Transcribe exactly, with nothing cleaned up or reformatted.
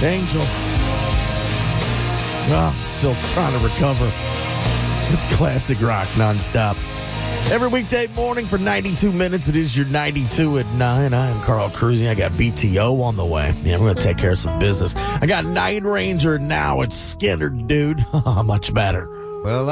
Angel. Oh, I'm still trying to recover. It's classic rock nonstop. Every weekday morning for ninety-two minutes, it is your ninety-two at nine. I am Carl Cruising. I got B T O on the way. Yeah, I'm going to take care of some business. I got Night Ranger now. It's Skinner, dude. Much better. Well,